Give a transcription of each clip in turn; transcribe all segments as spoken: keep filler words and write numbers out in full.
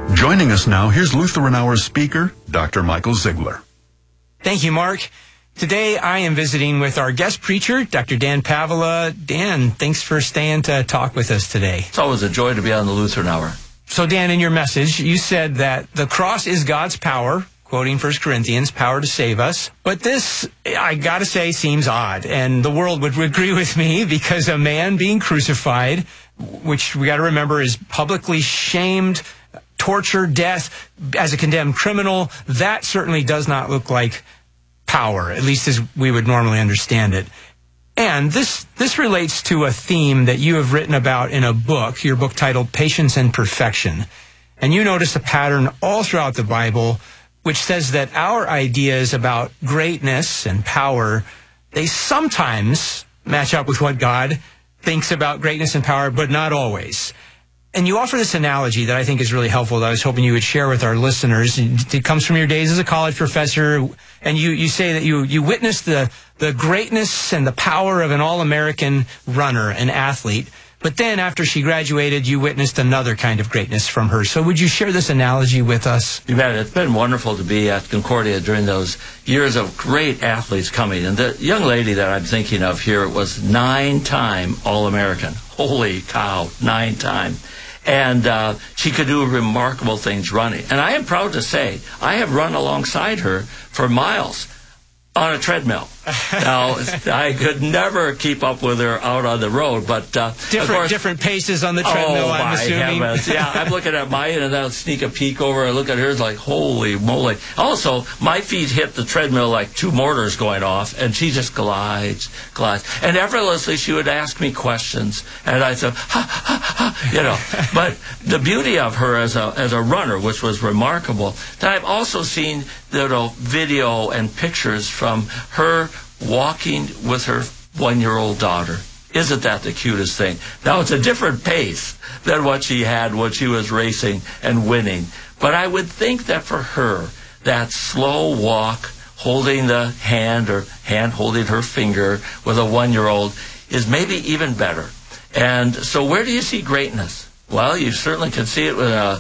Joining us now, here's Lutheran Hour speaker, Doctor Michael Ziegler. Thank you, Mark. Today, I am visiting with our guest preacher, Doctor Dan Pavela. Dan, thanks for staying to talk with us today. It's always a joy to be on the Lutheran Hour. So, Dan, in your message, you said that the cross is God's power, quoting First Corinthians, power to save us. But this, I gotta say, seems odd. And the world would agree with me, because a man being crucified, which we gotta remember is publicly shamed, torture, death, as a condemned criminal, that certainly does not look like power, at least as we would normally understand it. And this this relates to a theme that you have written about in a book, your book titled Patience and Perfection. And you notice a pattern all throughout the Bible which says that our ideas about greatness and power, they sometimes match up with what God thinks about greatness and power, but not always. And you offer this analogy that I think is really helpful that I was hoping you would share with our listeners. It comes from your days as a college professor, and you, you say that you, you witnessed the, the greatness and the power of an all-American runner, an athlete. But then after she graduated, you witnessed another kind of greatness from her. So would you share this analogy with us? You bet. It's been wonderful to be at Concordia during those years of great athletes coming. And the young lady that I'm thinking of here was nine-time All-American. Holy cow, nine-time. And uh, she could do remarkable things running. And I am proud to say, I have run alongside her for miles on a treadmill. Now, I could never keep up with her out on the road, but uh, different of course, different paces on the treadmill. Oh, I'm my assuming. Heavens. Yeah, I'm looking at mine, and then I'll sneak a peek over and look at hers like, holy moly. Also, my feet hit the treadmill like two mortars going off, and she just glides, glides. And effortlessly, she would ask me questions, and I'd say, ha, ha, ha, you know. But the beauty of her as a as a runner, which was remarkable, that I've also seen, you know, video and pictures from her walking with her one-year-old daughter. Isn't that the cutest thing? Now, it's a different pace than what she had when she was racing and winning. But I would think that for her, that slow walk, holding the hand or hand holding her finger with a one-year-old is maybe even better. And so where do you see greatness? Well, you certainly can see it with an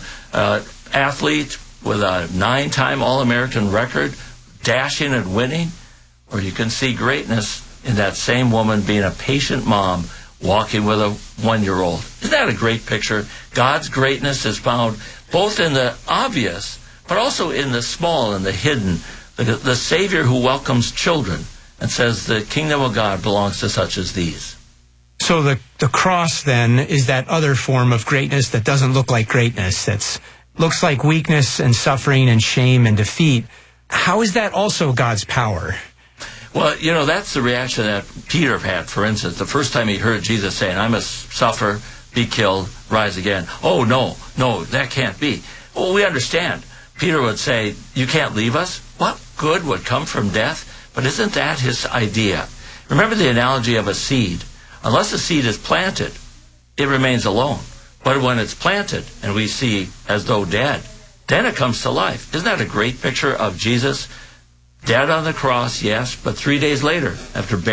athlete with a nine-time All-American record, dashing and winning. Or you can see greatness in that same woman being a patient mom walking with a one-year-old. Isn't that a great picture? God's greatness is found both in the obvious, but also in the small and the hidden. The, the Savior who welcomes children and says the kingdom of God belongs to such as these. So the, the cross, then, is that other form of greatness that doesn't look like greatness. That looks like weakness and suffering and shame and defeat. How is that also God's power? Well, you know, that's the reaction that Peter had, for instance, the first time he heard Jesus saying, I must suffer, be killed, rise again. Oh, no, no, that can't be. Well, we understand. Peter would say, you can't leave us? What good would come from death? But isn't that his idea? Remember the analogy of a seed. Unless a seed is planted, it remains alone. But when it's planted, and we see as though dead, then it comes to life. Isn't that a great picture of Jesus? Dead on the cross, yes, but three days later, after